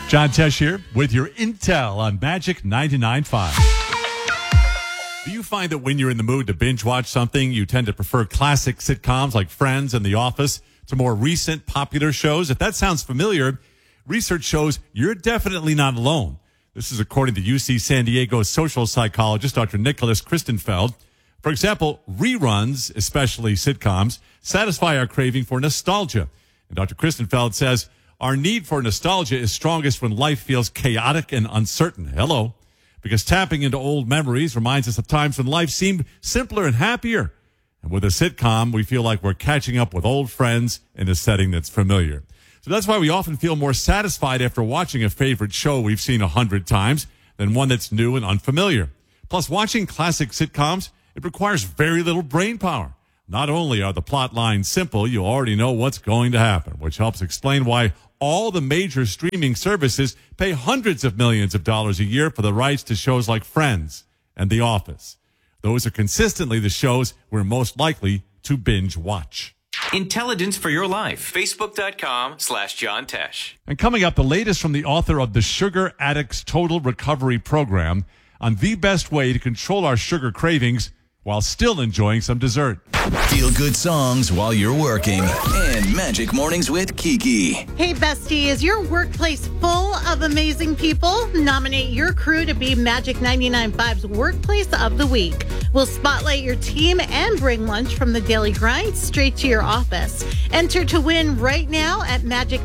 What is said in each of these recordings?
John Tesh here with your intel on Magic 99.5. Do you find that when you're in the mood to binge watch something, you tend to prefer classic sitcoms like Friends and The Office to more recent popular shows? If that sounds familiar, research shows you're definitely not alone. This is according to UC San Diego's social psychologist, Dr. Nicholas Kristenfeld. For example, reruns, especially sitcoms, satisfy our craving for nostalgia. And Dr. Kristenfeld says our need for nostalgia is strongest when life feels chaotic and uncertain. Hello. Because tapping into old memories reminds us of times when life seemed simpler and happier. And with a sitcom, we feel like we're catching up with old friends in a setting that's familiar. So that's why we often feel more satisfied after watching a favorite show we've seen 100 times than one that's new and unfamiliar. Plus, watching classic sitcoms, it requires very little brain power. Not only are the plot lines simple, you already know what's going to happen, which helps explain why all the major streaming services pay hundreds of millions of dollars a year for the rights to shows like Friends and The Office. Those are consistently the shows we're most likely to binge watch. Intelligence for your life. Facebook.com/John Tesh. And coming up, the latest from the author of the Sugar Addicts Total Recovery Program on the best way to control our sugar cravings while still enjoying some dessert. Feel good songs while you're working. And Magic Mornings with Kiki. Hey, bestie, is your workplace full of amazing people? Nominate your crew to be Magic 99.5's Workplace of the Week. We'll spotlight your team and bring lunch from the daily grind straight to your office. Enter to win right now at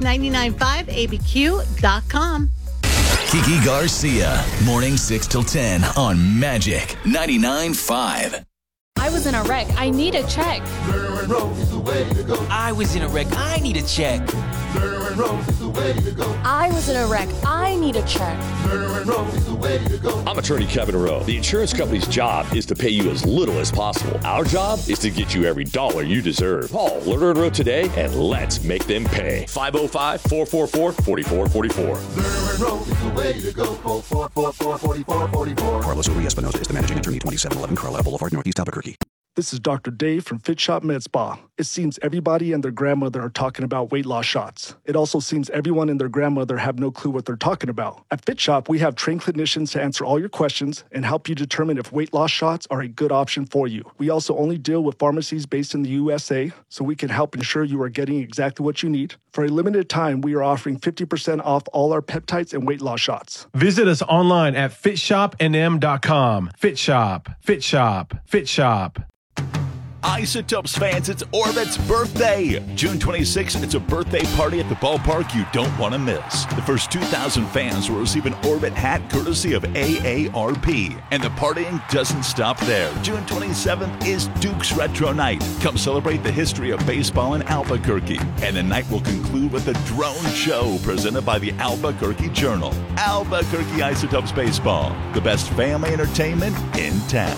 magic995abq.com. Kiki Garcia, morning 6 till 10 on Magic 99.5. I was in a wreck. I need a check. I was in a wreck. I need a check. I was in a wreck. I need a check. I'm attorney Kevin Rowe. The insurance company's job is to pay you as little as possible. Our job is to get you every dollar you deserve. Call Lerner & Rowe today and let's make them pay. 505-444-4444. Lerner & Rowe is the way to go. Call 444-4444. Carlos Uri Espinosa is the managing attorney, 2711 Carlisle Boulevard, Northeast Albuquerque. This is Dr. Dave from Fit Shop Med Spa. It seems everybody and their grandmother are talking about weight loss shots. It also seems everyone and their grandmother have no clue what they're talking about. At Fit Shop, we have trained clinicians to answer all your questions and help you determine if weight loss shots are a good option for you. We also only deal with pharmacies based in the USA, so we can help ensure you are getting exactly what you need. For a limited time, we are offering 50% off all our peptides and weight loss shots. Visit us online at fitshopnm.com. Fit Shop, Fit Shop, Fit Shop. Isotopes fans, it's Orbit's birthday. June 26th, it's a birthday party at the ballpark you don't want to miss. The first 2,000 fans will receive an Orbit hat courtesy of AARP. And the partying doesn't stop there. June 27th is Duke's Retro Night. Come celebrate the history of baseball in Albuquerque. And the night will conclude with a drone show presented by the Albuquerque Journal. Albuquerque Isotopes Baseball, the best family entertainment in town.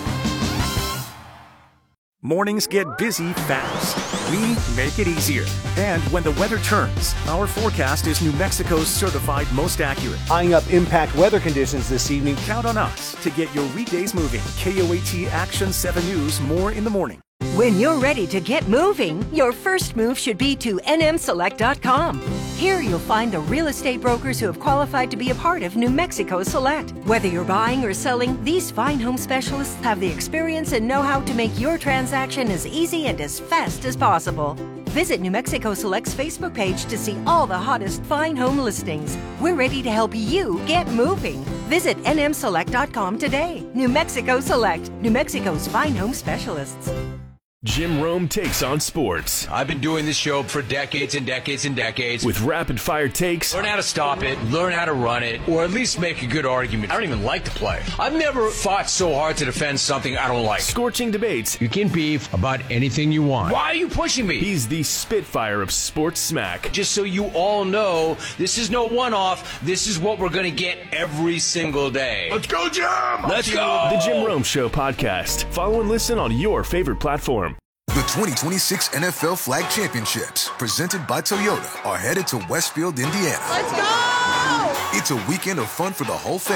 Mornings get busy fast. We make it easier. And when the weather turns, our forecast is New Mexico's certified most accurate. Eyeing up impact weather conditions this evening. Count on us to get your weekdays moving. KOAT Action 7 News, more in the morning. When you're ready to get moving, your first move should be to nmselect.com. Here you'll find the real estate brokers who have qualified to be a part of New Mexico Select. Whether you're buying or selling, these fine home specialists have the experience and know-how to make your transaction as easy and as fast as possible. Visit New Mexico Select's Facebook page to see all the hottest fine home listings. We're ready to help you get moving. Visit nmselect.com today. New Mexico Select, New Mexico's fine home specialists. Jim Rome takes on sports. I've been doing this show for decades and decades and decades. With rapid-fire takes. Learn how to stop it, learn how to run it, or at least make a good argument. I don't even like to play. I've never fought so hard to defend something I don't like. Scorching debates. You can beef about anything you want. Why are you pushing me? He's the Spitfire of sports smack. Just so you all know, this is no one-off. This is what we're going to get every single day. Let's go, Jim! Let's go! The Jim Rome Show podcast. Follow and listen on your favorite platform. The 2026 NFL Flag Championships, presented by Toyota, are headed to Westfield, Indiana. Let's go! It's a weekend of fun for the whole family.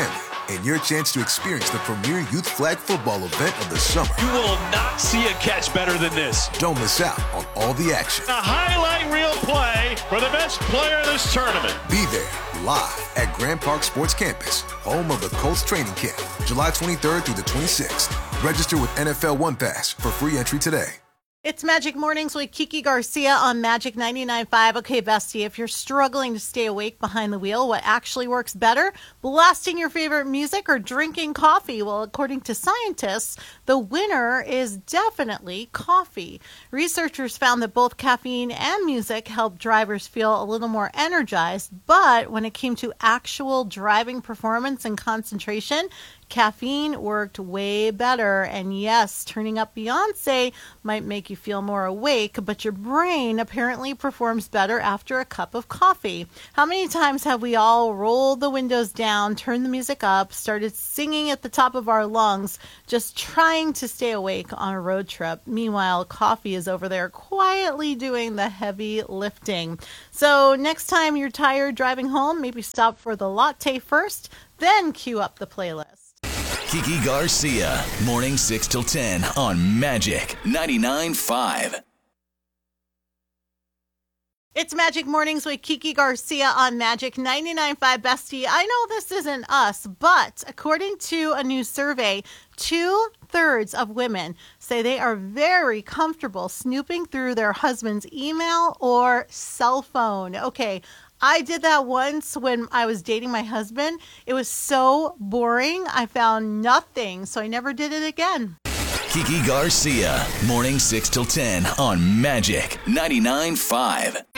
and your chance to experience the premier youth flag football event of the summer. You will not see a catch better than this. Don't miss out on all the action. A highlight reel play for the best player in this tournament. Be there live at Grand Park Sports Campus, home of the Colts training camp, July 23rd through the 26th. Register with NFL One Pass for free entry today. It's Magic Mornings with Kiki Garcia on Magic 99.5. Okay, bestie, if you're struggling to stay awake behind the wheel, what actually works better? Blasting your favorite music or drinking coffee? Well, according to scientists, the winner is definitely coffee. Researchers found that both caffeine and music help drivers feel a little more energized, but when it came to actual driving performance and concentration, caffeine worked way better. And yes, turning up Beyonce might make you feel more awake, but your brain apparently performs better after a cup of coffee. How many times have we all rolled the windows down, turned the music up, started singing at the top of our lungs, just trying to stay awake on a road trip? Meanwhile, coffee is over there quietly doing the heavy lifting. So next time you're tired driving home, maybe stop for the latte first, then cue up the playlist. Kiki Garcia, morning 6 till 10 on Magic 99.5. It's Magic Mornings with Kiki Garcia on Magic 99.5. Bestie, I know this isn't us, but according to a new survey, 2/3 of women say they are very comfortable snooping through their husband's email or cell phone. Okay, I did that once when I was dating my husband. It was so boring. I found nothing, so I never did it again. Kiki Garcia, morning 6 till 10 on Magic 99.5.